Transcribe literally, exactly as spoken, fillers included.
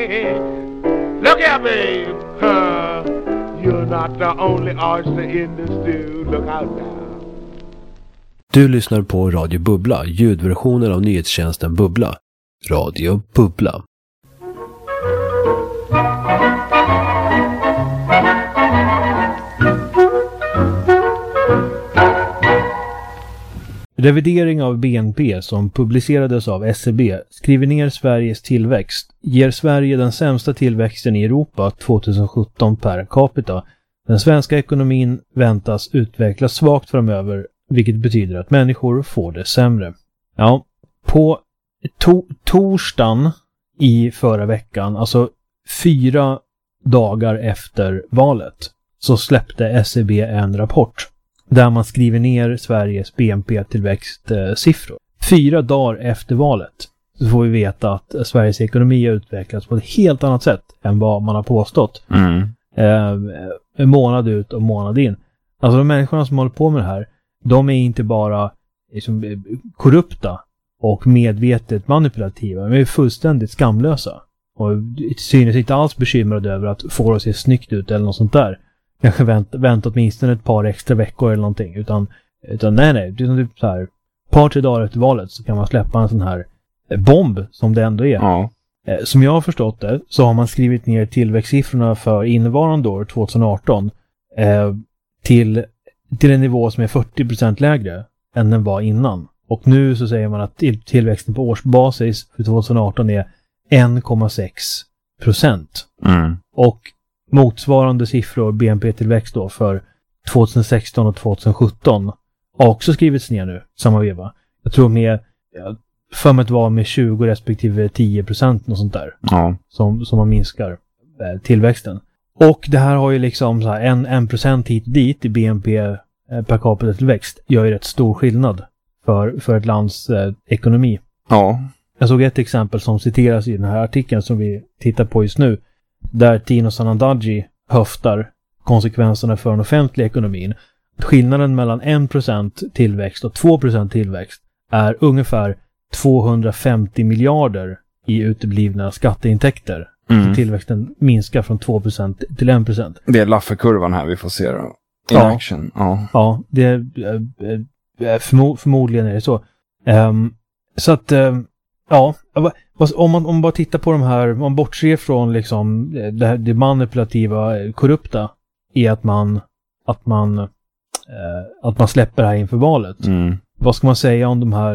Look at me. Uh, you're not the only oyster in the stew. Look out now. Du lyssnar på Radio Bubbla, ljudversionen av nyhetstjänsten Bubbla. Radio Bubbla. Revidering av B N P som publicerades av S C B skriver ner Sveriges tillväxt, ger Sverige den sämsta tillväxten i Europa tjugosjutton per capita. Den svenska ekonomin väntas utvecklas svagt framöver, vilket betyder att människor får det sämre. Ja, på to- torsdagen i förra veckan, alltså fyra dagar efter valet, så släppte S C B en rapport där man skriver ner Sveriges B N P-tillväxtsiffror. Fyra dagar efter valet så får vi veta att Sveriges ekonomi har utvecklats på ett helt annat sätt än vad man har påstått. Mm. Eh, månad ut och månad in. Alltså de människorna som håller på med det här, de är inte bara liksom korrupta och medvetet manipulativa. De är fullständigt skamlösa. Och synes inte alls bekymrade över att få det att se snyggt ut eller något sånt där. Kanske vänta, vänta åtminstone ett par extra veckor eller någonting. Utan, utan nej, nej. Det är typ så här, ett par, tre dagar efter valet så kan man släppa en sån här bomb som det ändå är. Ja. Som jag har förstått det så har man skrivit ner tillväxtsiffrorna för innevarande år, tjugoarton, eh, till, till en nivå som är fyrtio procent lägre än den var innan. Och nu så säger man att tillväxten på årsbasis för tjugoarton är en komma sex procent. Mm. Och motsvarande siffror, B N P-tillväxt då, för tjugosexton och tjugosjutton har också skrivits ner nu, samma veva. Jag tror med, för mig att vara med tjugo respektive tio procent och sånt där. Ja. Som, som man minskar eh, tillväxten. Och det här har ju liksom så här en, en procent hit och dit i B N P eh, per capita tillväxt gör ju rätt stor skillnad för, för ett lands eh, ekonomi. Ja. Jag såg ett exempel som citeras i den här artikeln som vi tittar på just nu, där Tino Sanandaji höftar konsekvenserna för den offentliga ekonomin. Skillnaden mellan en procent tillväxt och två procent tillväxt är ungefär tvåhundrafemtio miljarder i uteblivna skatteintäkter. Mm. Så tillväxten minskar från två procent till en procent. Det är Laffer-kurvan här vi får se då. In ja. action. Ja, ja det är, förmo- förmodligen är det så. Um, så att um, ja, om man, om man bara tittar på de här, man bortser från liksom det, här, det manipulativa, korrupta i att man att man eh, att man släpper det här inför valet. Mm. Vad ska man säga om de här